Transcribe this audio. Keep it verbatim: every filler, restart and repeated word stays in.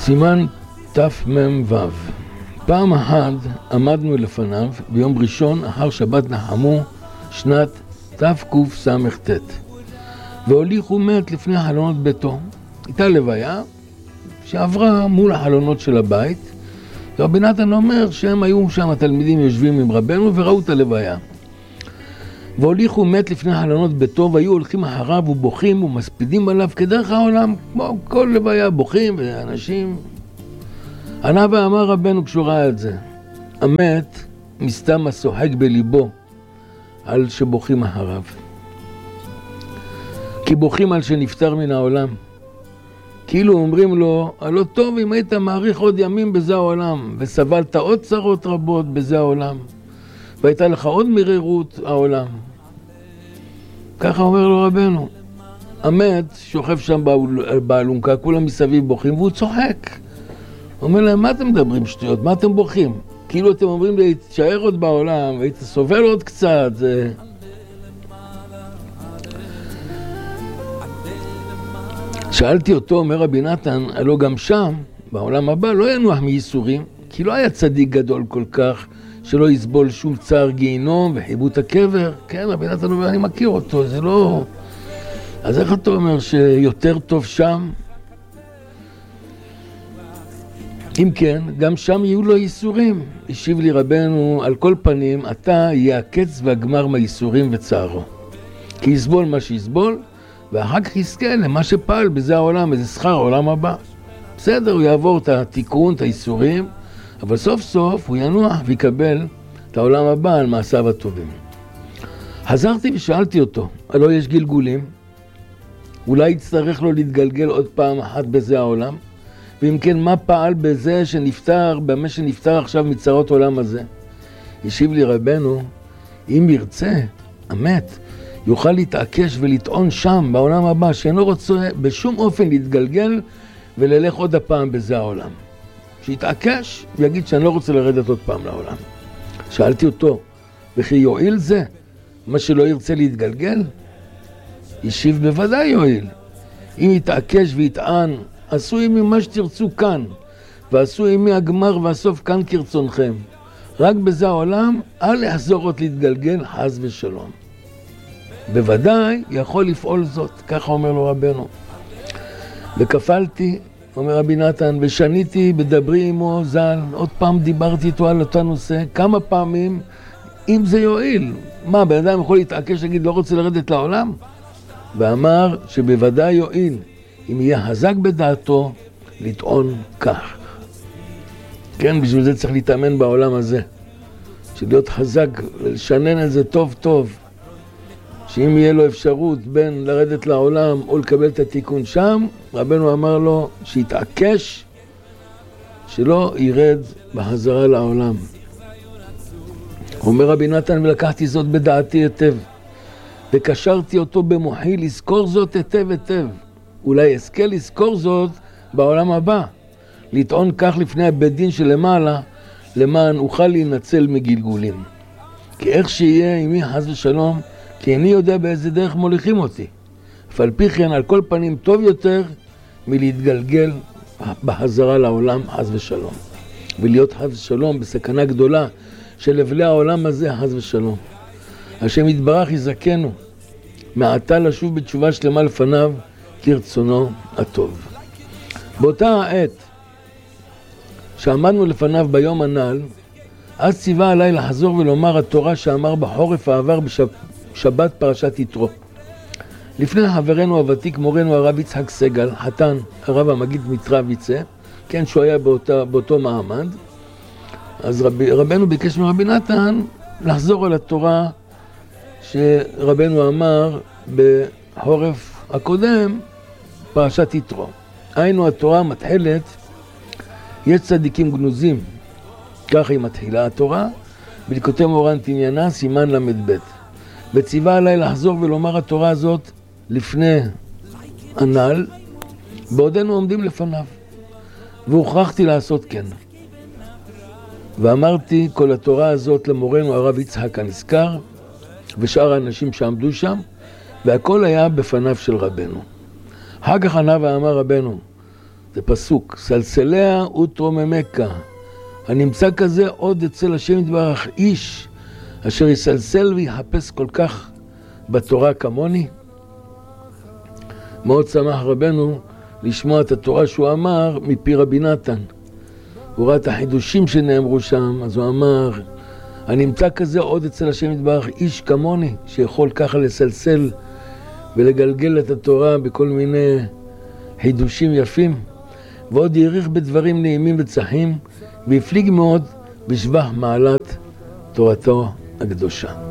סימן תמ"ו. פעם אחת עמדנו לפניו ביום ראשון אחר שבת נחמו שנת תקס"ט, והוליכו מת לפני חלונות ביתו. הייתה לוויה שעברה מול החלונות של הבית, ורבי נתן אומר שהם היו שם, התלמידים יושבים עם רבנו וראו את הלוויה. והוליכו מת לפני חלונות ביתו, והיו הולכים אחריו ובוכים ומספידים עליו כדרך העולם, כמו כל לוויה, בוכים ואנשים. ענה ואמר רבנו כשהוא ראה את זה, המת מסתם השוחק בליבו על שבוכים אחריו, כי בוכים על שנפטר מן העולם, כאילו אומרים לו, הלא טוב אם היית מעריך עוד ימים בזה העולם, וסבלת עוד צרות רבות בזה העולם, והייתה לך עוד מרירות העולם. ככה אומר לו רבנו. המת שוכב שם באלונקה, כולם מסביב בוכים, והוא צוחק. אומר להם, מה אתם מדברים שטויות? מה אתם בוכים? כאילו אתם אומרים לי, תשאר עוד בעולם, והיית סובל עוד קצת. זה... שאלתי אותו, אומר רבי נתן, הלא גם שם, בעולם הבא, לא ינוח מייסורים, כי לא היה צדיק גדול כל כך, שלא יסבול שום צער גיהינום וחיבות הקבר. כן, רבי נתן אומר, אני מכיר אותו, זה לא... אז איך אתה אומר שיותר טוב שם? אם כן, גם שם יהיו לו ייסורים. השיב לי רבנו, על כל פנים, אתה יהיה הקץ והגמר מהייסורים וצערו. כי יסבול מה שיסבול, ואחר כך יזכה למה שפעל בזה העולם, איזה שכר העולם הבא. בסדר, הוא יעבור את התיקון, את הייסורים, אבל סוף סוף הוא ינוח ויקבל את העולם הבא על מעשיו הטובים. חזרתי ושאלתי אותו, הלא יש גלגולים? אולי יצטרך לו להתגלגל עוד פעם אחת בזה העולם? ואם כן, מה פעל בזה שנפטר, במה שנפטר עכשיו מצרות עולם הזה? השיב לי רבנו, אם ירצה, המת, יוכל להתעקש ולטעון שם, בעולם הבא, שאינו רוצה בשום אופן להתגלגל וללך עוד הפעם בזה העולם. שיתעקש ויגיד שאני לא רוצה לרדת עוד פעם לעולם. שאלתי אותו, וכי יועיל זה? מה שלא ירצה להתגלגל? השיב, בוודאי יועיל. אם יתעקש ויטען, עשו עמי מה שתרצו כאן, ועשו עמי הגמר והסוף כאן כרצונכם. רק בזה העולם, אל יחזור עוד להתגלגל, חס ושלום. בוודאי יכול לפעול זאת, ככה אומר לו רבנו. וכפלתי, אומר רבי נתן, ושניתי בדברי עמו ז"ל, עוד פעם דיברתי איתו על אותו נושא, כמה פעמים, אם זה יועיל. מה, בן אדם יכול להתעקש להגיד, לא רוצה לרדת לעולם? ואמר שבוודאי יועיל, אם יהיה חזק בדעתו, לטעון כך. כן, בשביל זה צריך להתאמן בעולם הזה. שלהיות חזק ולשנן את זה טוב טוב. שאם יהיה לו אפשרות בין לרדת לעולם או לקבל את התיקון שם, רבנו אמר לו שיתעקש שלא ירד בחזרה לעולם. אומר רבי נתן, ולקחתי זאת בדעתי היטב, וקשרתי אותו במוחי לזכור זאת היטב היטב. אולי אזכה לזכור זאת בעולם הבא, לטעון כך לפני הבית דין שלמעלה, למען אוכל להינצל מגלגולים. כי איך שיהיה עמי חס ושלום, כי איני יודע באיזה דרך מוליכים אותי. ועל פי כן, על כל פנים טוב יותר מלהתגלגל בחזרה לעולם חס ושלום. ולהיות חס ושלום בסכנה גדולה של לבלי העולם הזה חס ושלום. השם יתברך יזכנו, מעתה לשוב בתשובה שלמה לפניו, כרצונו הטוב. באותה העת שעמדנו לפניו ביום הנ"ל, אז ציווה עליי לחזור ולומר התורה שאמר בחורף העבר בשבת פרשת יתרו. לפני חברנו הוותיק, מורנו הרב יצחק סגל, חתן הרב המגיד מיטרוויצה, כן, שהוא היה באותה, באותו מעמד, אז רב, רבנו ביקש מרבי נתן לחזור על התורה שרבנו אמר בחורף הקודם, פרשת יתרו. היינו התורה מתחילת, יש צדיקים גנוזים, ככה היא מתחילה התורה, בליקוטי מורן תניאנה, סימן למד ב'. וציווה עליי לחזור ולומר התורה הזאת לפני הנ"ל, בעודנו עומדים לפניו. והוכרחתי לעשות כן. ואמרתי כל התורה הזאת למורנו הרב יצחק הנזכר, ושאר האנשים שעמדו שם, והכל היה בפניו של רבנו. אחר כך ענה ואמר רבנו, זה פסוק, סלסליה ותרוממך, הנמצא כזה עוד אצל השם יתברך איש, אשר יסלסל ויחפש כל כך בתורה כמוני. מאוד שמח רבנו לשמוע את התורה שהוא אמר מפי רבי נתן. הוא ראה את החידושים שנאמרו שם, אז הוא אמר, הנמצא כזה עוד אצל השם יתברך איש כמוני, שיכול ככה לסלסל ולגלגל את התורה בכל מיני חידושים יפים, ועוד יאריך בדברים נעימים וצחים, והפליג מאוד בשבח מעלת תורתו הקדושה.